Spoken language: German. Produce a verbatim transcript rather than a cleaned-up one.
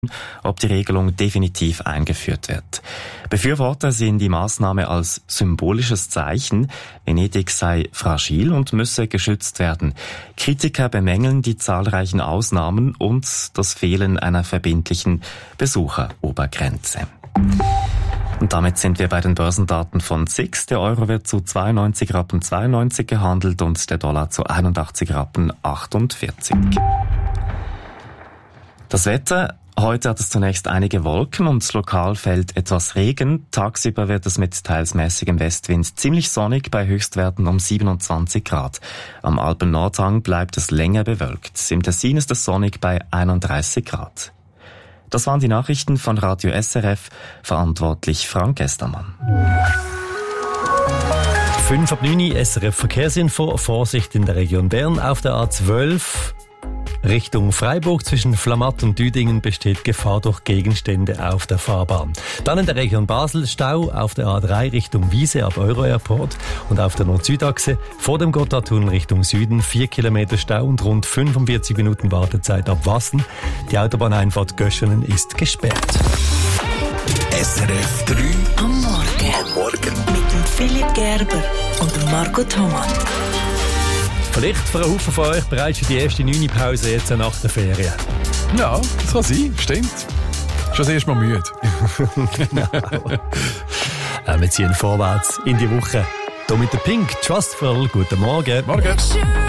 ob die Regelung definitiv eingeführt wird. Befürworter sehen die Maßnahme als symbolisches Zeichen. Venedig sei fragil und müsse geschützt werden. Kritiker bemängeln die zahlreichen Ausnahmen und das Fehlen einer verbindlichen Besucherobergrenze. Und damit sind wir bei den Börsendaten von S I X. Der Euro wird zu zweiundneunzig Rappen zweiundneunzig gehandelt und der Dollar zu einundachtzig Rappen achtundvierzig. Das Wetter: Heute hat es zunächst einige Wolken und lokal fällt etwas Regen. Tagsüber wird es mit teils mäßigem Westwind ziemlich sonnig bei Höchstwerten um siebenundzwanzig Grad. Am Alpen-Nordhang bleibt es länger bewölkt. Im Tessin ist es sonnig bei einunddreißig Grad. Das waren die Nachrichten von Radio S R F, verantwortlich Frank Estermann. fünf ab neun S R F Verkehrsinfo. Vorsicht in der Region Bern auf der A zwölf. Richtung Freiburg zwischen Flamatt und Düdingen besteht Gefahr durch Gegenstände auf der Fahrbahn. Dann in der Region Basel Stau auf der A drei Richtung Wiese ab Euro Airport und auf der Nord-Süd-Achse vor dem Gotthardtunnel Richtung Süden vier Kilometer Stau und rund fünfundvierzig Minuten Wartezeit ab Wassen. Die Autobahneinfahrt Göschenen ist gesperrt. S R F drei am Morgen. Am Morgen. Mit dem Philipp Gerber und dem Marco Thomann. Vielleicht für einen Haufen von euch bereits schon die erste neunte Pause jetzt nach der Ferien. Ja, das kann sein, stimmt. Schon das erste Mal müde. Genau. äh, wir ziehen vorwärts in die Woche. Hier mit der Pink Trustful. Guten Morgen. Morgen.